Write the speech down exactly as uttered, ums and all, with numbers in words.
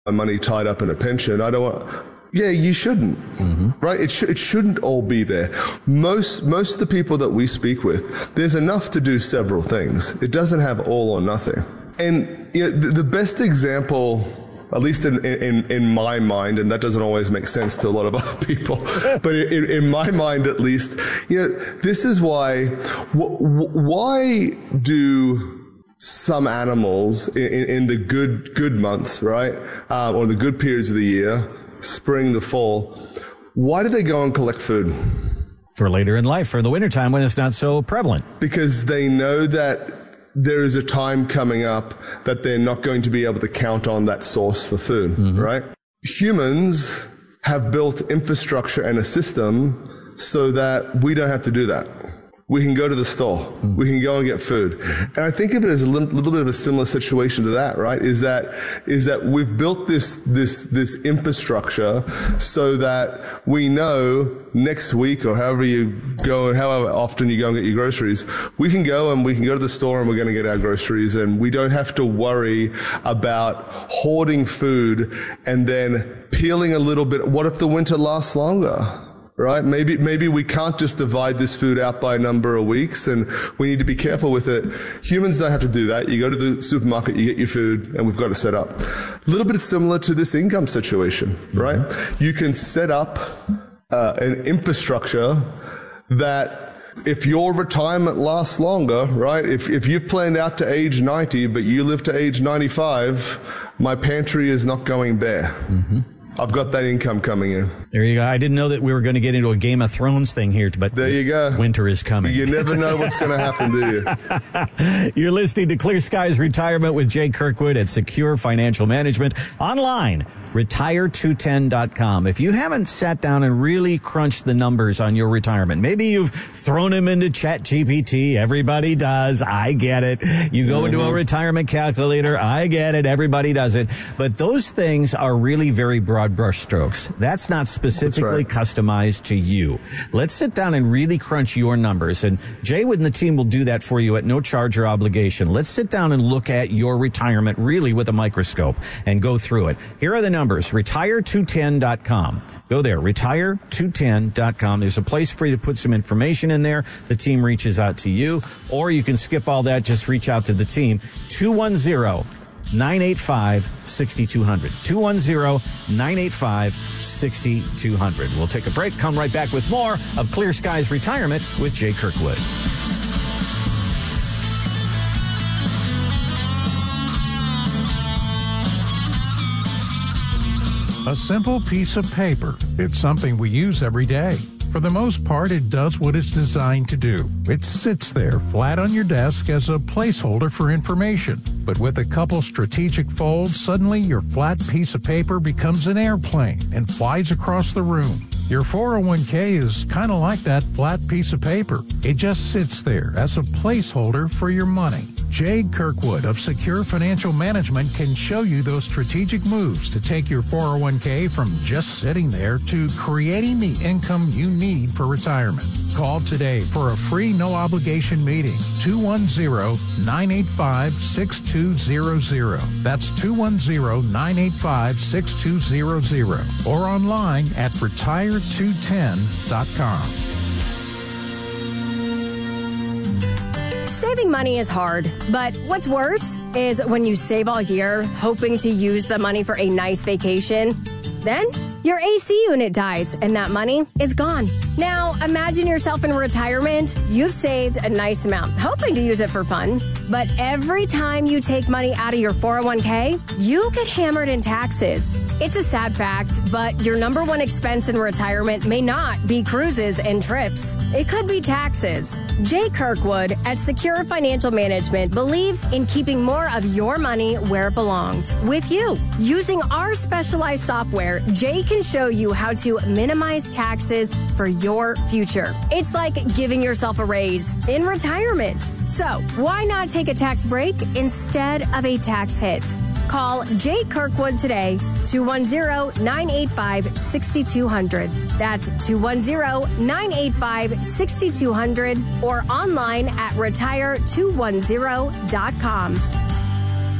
my money tied up in a pension. I don't want, yeah, you shouldn't, mm-hmm. right? It, sh- it shouldn't all be there. Most, most of the people that we speak with, there's enough to do several things. It doesn't have all or nothing. And you know, the, the best example, at least in, in, in my mind, and that doesn't always make sense to a lot of other people, but in, in my mind at least, you know, this is why, wh- why do some animals in, in the good good months, right, um, or the good periods of the year, spring, the fall, why do they go and collect food? For later in life, for the wintertime when it's not so prevalent. Because they know that there is a time coming up that they're not going to be able to count on that source for food, mm-hmm. right? Humans have built infrastructure and a system so that we don't have to do that. We can go to the store. Mm. We can go and get food. And I think of it as a little, little bit of a similar situation to that, right? Is that, is that we've built this, this, this infrastructure so that we know next week or however you go, however often you go and get your groceries, we can go and we can go to the store and we're going to get our groceries, and we don't have to worry about hoarding food and then peeling a little bit. What if the winter lasts longer? Right? Maybe, maybe we can't just divide this food out by a number of weeks, and we need to be careful with it. Humans don't have to do that. You go to the supermarket, you get your food, and we've got it set up. A little bit similar to this income situation, right? Mm-hmm. You can set up uh, an infrastructure that if your retirement lasts longer, right? If, if you've planned out to age ninety, but you live to age ninety-five, my pantry is not going bare. Mm-hmm. I've got that income coming in. There you go. I didn't know that we were going to get into a Game of Thrones thing here, but there you go. Winter is coming. You never know what's going to happen, do you? You're listening to Clear Skies Retirement with Jay Kirkwood at Secure Financial Management. Online, retire two ten dot com. If you haven't sat down and really crunched the numbers on your retirement, maybe you've thrown them into Chat G P T. Everybody does. I get it. You go mm-hmm. into a retirement calculator. I get it. Everybody does it. But those things are really very broad brush strokes. That's not specifically That's right. customized to you. Let's sit down and really crunch your numbers. And Jay and the team will do that for you at no charge or obligation. Let's sit down and look at your retirement really with a microscope and go through it. Here are the numbers. retire two ten dot com. Go there. retire two ten dot com. There's a place for you to put some information in there. The team reaches out to you. Or you can skip all that. Just reach out to the team. two one zero, nine eight five, six two zero zero. two one zero, nine eight five, six two zero zero. We'll take a break. Come right back with more of Clear Skies Retirement with Jay Kirkwood. A simple piece of paper. It's something we use every day. For the most part, it does what it's designed to do. It sits there flat on your desk as a placeholder for information. But with a couple strategic folds, suddenly your flat piece of paper becomes an airplane and flies across the room. Your four oh one k is kind of like that flat piece of paper. It just sits there as a placeholder for your money. Jay Kirkwood of Secure Financial Management can show you those strategic moves to take your four oh one k from just sitting there to creating the income you need for retirement. Call today for a free no-obligation meeting. two one zero, nine eight five, six two zero zero. That's two one zero, nine eight five, six two zero zero. Or online at retire two ten dot com. Saving money is hard, but what's worse is when you save all year, hoping to use the money for a nice vacation. Then your A C unit dies and that money is gone. Now, imagine yourself in retirement. You've saved a nice amount, hoping to use it for fun. But every time you take money out of your four oh one k, you get hammered in taxes. It's a sad fact, but your number one expense in retirement may not be cruises and trips. It could be taxes. Jay Kirkwood at Secure Financial Management believes in keeping more of your money where it belongs, with you. Using our specialized software, Jay can show you how to minimize taxes for your future. It's like giving yourself a raise in retirement. So why not take a tax break instead of a tax hit? Call Jay Kirkwood today, two one zero, nine eight five, six two zero zero. That's two one zero, nine eight five, six two zero zero or online at retire two ten dot com.